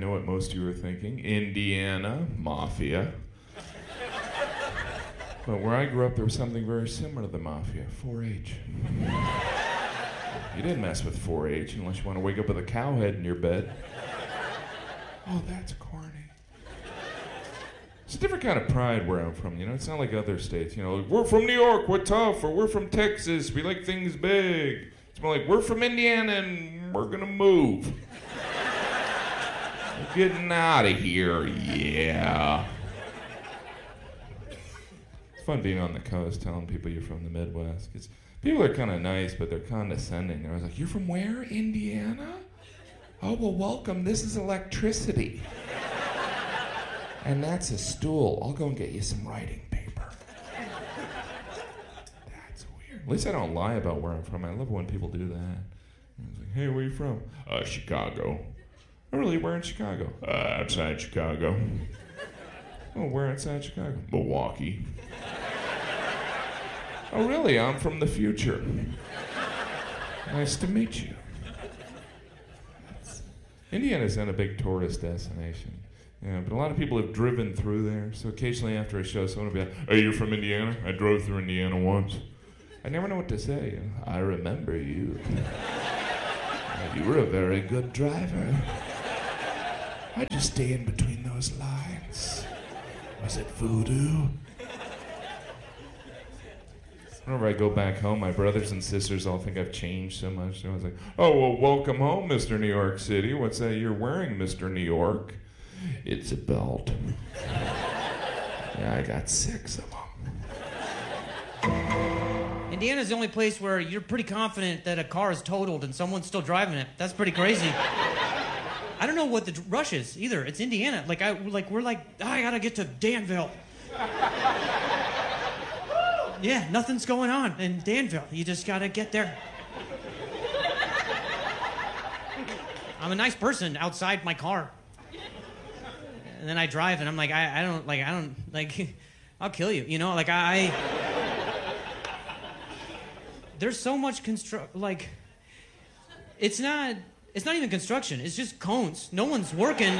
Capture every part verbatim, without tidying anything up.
know what most of you are thinking. Indiana Mafia. But where I grew up, there was something very similar to the Mafia, four H. You didn't mess with four H unless you want to wake up with a cow head in your bed. Oh, that's corny. It's a different kind of pride where I'm from, you know? It's not like other states, you know, like, we're from New York, we're tough, or we're from Texas, we like things big. It's more like, we're from Indiana and we're gonna move. We're getting out of here, yeah. It's fun being on the coast, telling people you're from the Midwest, because people are kind of nice, but they're condescending. I was like, you're from where, Indiana? Oh, well, welcome, this is electricity. And that's a stool. I'll go and get you some writing paper. That's weird. At least I don't lie about where I'm from. I love when people do that. I was like, hey, where are you from? Uh, Chicago. Oh, really? Where in Chicago? Uh, outside Chicago. Oh, where outside Chicago? Milwaukee. Oh, really? I'm from the future. Nice to meet you. Indiana's not a big tourist destination. Yeah, but a lot of people have driven through there, so occasionally after a show, someone will be like, hey, you're from Indiana? I drove through Indiana once. I never know what to say. You know, I remember you. You were a very good driver. How'd you stay in between those lines? Was it voodoo? Whenever I go back home, my brothers and sisters all think I've changed so much. So I was like, oh, well, welcome home, Mister New York City. What's that you're wearing, Mister New York? It's a belt. Yeah, I got six of them. Indiana's the only place where you're pretty confident that a car is totaled and someone's still driving it. That's pretty crazy. I don't know what the rush is either. It's Indiana. Like I like we're like, oh, I gotta get to Danville. Yeah, nothing's going on in Danville. You just gotta get there. I'm a nice person outside my car. And then I drive and I'm like, I, I don't, like, I don't, like, I'll kill you, you know? Like, I, there's so much construct, like, it's not, it's not even construction. It's just cones. No one's working.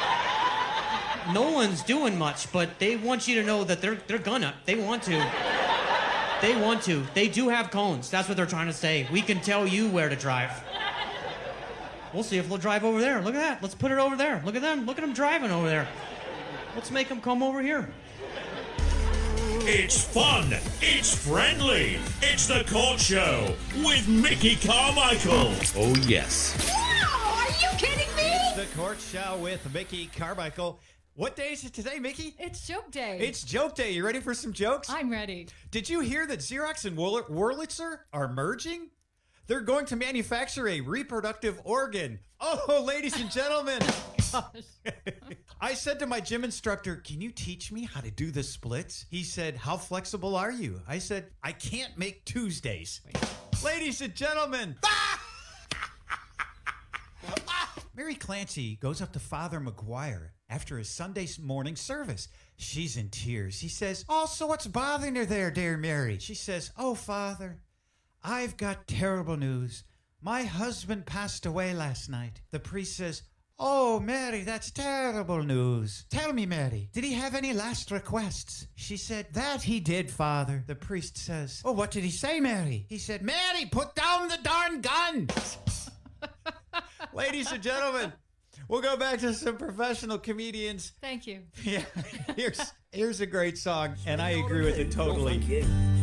No one's doing much, but they want you to know that they're, they're gonna, they want to. They want to. They do have cones. That's what they're trying to say. We can tell you where to drive. We'll see if they'll drive over there. Look at that. Let's put it over there. Look at them. Look at them driving over there. Let's make them come over here. It's fun. It's friendly. It's the Court Show with Mickey Carmichael. Oh, yes. Wow, are you kidding me? The Court Show with Mickey Carmichael. What day is it today, Mickey? It's joke day. It's joke day. You ready for some jokes? I'm ready. Did you hear that Xerox and Wurl- Wurlitzer are merging? They're going to manufacture a reproductive organ. Oh, ladies and gentlemen. Gosh. I said to my gym instructor, can you teach me how to do the splits? He said, how flexible are you? I said, I can't make Tuesdays. Ladies and gentlemen. Mary Clancy goes up to Father McGuire after his Sunday morning service. She's in tears. He says, oh, so what's bothering her there, dear Mary? She says, oh, Father, I've got terrible news. My husband passed away last night. The priest says, oh, Mary, that's terrible news. Tell me, Mary, did he have any last requests? She said, that he did, Father. The priest says, oh, what did he say, Mary? He said, Mary, put down the darn gun. Ladies and gentlemen, we'll go back to some professional comedians. Thank you. Yeah, here's, here's a great song, and I agree with it totally.